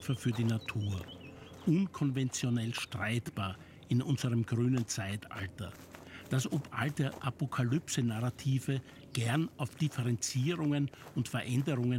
für die Natur. Unkonventionell streitbar in unserem grünen Zeitalter. Das ob alte Apokalypse-Narrative gern auf Differenzierungen und Veränderungen